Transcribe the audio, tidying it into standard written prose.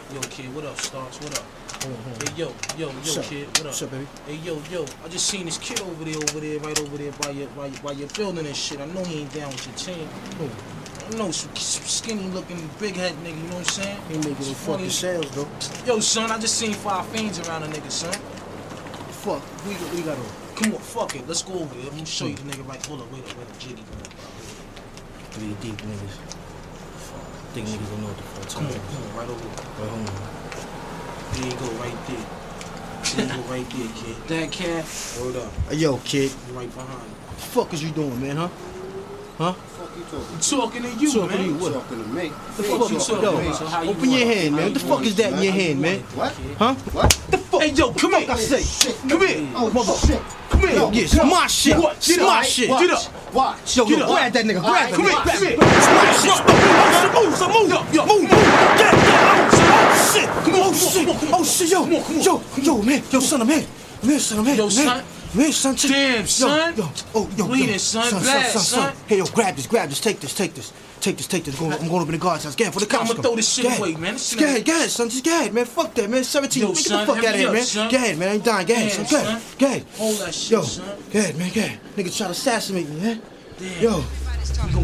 Yo, kid, what up, Starks? What up? Hey, yo, kid, what up? What's up, baby? Hey, yo, I just seen this kid over there, right over there by your building and shit. I know he ain't down with your team. I know some skinny looking, big head nigga, you know what I'm saying? He making no fucking sales, though. Yo, son, I just seen 5 fiends around a nigga, son. Fuck, we got on. Come on, fuck it, let's go over there. I'm gonna show you the nigga right. Hold up, wait up, Jiggy. 3 deep niggas. Think niggas don't know what the fuck. Come on, right over there. Right home. There you go, right there. There you go, right there, kid. That cat, word up. Hey, yo, kid. Right behind you. What the fuck is you doing, man, huh? Huh? Fuck you talking? I'm talking to you, Talking man. to you, what? Talking to me. The fuck you talking? Yo, Yo, so how you open want your it? hand, man. What the fuck is that in your hand, man? What? Huh? What? The fuck? Hey, yo, come here. I say, Come here. Oh, shit. Come here. yo, yeah, it's my shit. What? It's my shit. Watch. Get up. Watch. Yo, Get yo, up. grab that nigga. Grab him. Come here. Grab Come him. here. It's my shit. Move. Get. Oh, shit. Come on, Oh, shit. Oh, shit, yo. Yo, man. Yo, son, I'm here. Yo, son. Man, son, check. Damn, son. Yo. Bleeding, son. Bad, son. Hey, yo, grab this. Take this. I'm going over the guard's house. Get it for the cops. I'ma throw this shit away, man. This shit Get ahead, son. Just get ahead, man. Fuck that, man. 17. Yo, Get the son, fuck out of hurry here, up, man. son. Get ahead, man. I ain't dying. Get ahead, Damn, son. son. Get ahead. Hold that shit, Yo, son. get ahead, man. Get ahead. Nigga try to assassinate me, man. Damn. Yo.